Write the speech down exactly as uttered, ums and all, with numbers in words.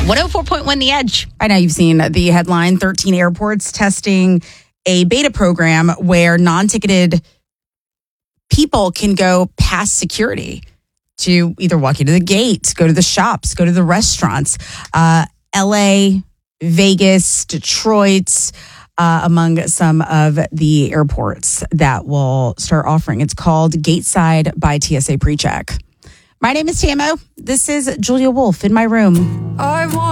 one oh four point one The Edge. By now you've seen the headline, thirteen airports testing a beta program where non-ticketed people can go past security to either walk into the gate, go to the shops, go to the restaurants. Uh, L A, Vegas, Detroit, uh, among some of the airports that will start offering. It's called Gateside by T S A PreCheck. My name is T M O. This is Julia Wolf in my room. I want